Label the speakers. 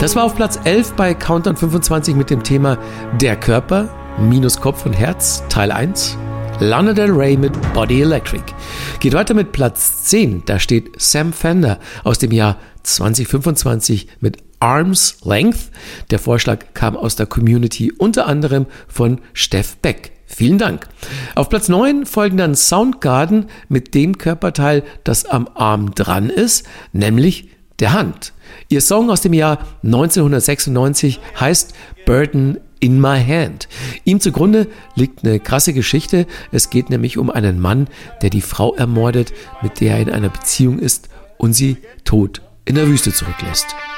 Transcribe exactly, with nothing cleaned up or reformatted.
Speaker 1: Das war auf Platz elf bei Countdown fünfundzwanzig mit dem Thema Der Körper minus Kopf und Herz, Teil eins. Lana Del Rey mit Body Electric. Geht weiter mit Platz zehn, da steht Sam Fender aus dem Jahr zwanzig fünfundzwanzig mit Arm's Length. Der Vorschlag kam aus der Community, unter anderem von Steff Beck. Vielen Dank. Auf Platz neun folgen dann Soundgarden mit dem Körperteil, das am Arm dran ist, nämlich der Hand. Ihr Song aus dem Jahr neunzehnhundertsechsundneunzig heißt Burden in My Hand. Ihm zugrunde liegt eine krasse Geschichte. Es geht nämlich um einen Mann, der die Frau ermordet, mit der er in einer Beziehung ist und sie tot in der Wüste zurücklässt.